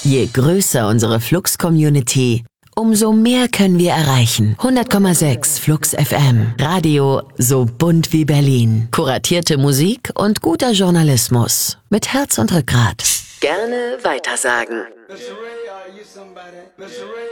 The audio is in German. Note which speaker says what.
Speaker 1: Je größer unsere Flux-Community, umso mehr können wir erreichen. 100,6 Flux FM. Radio so bunt wie Berlin. Kuratierte Musik und guter Journalismus. Mit Herz und Rückgrat. Gerne weitersagen.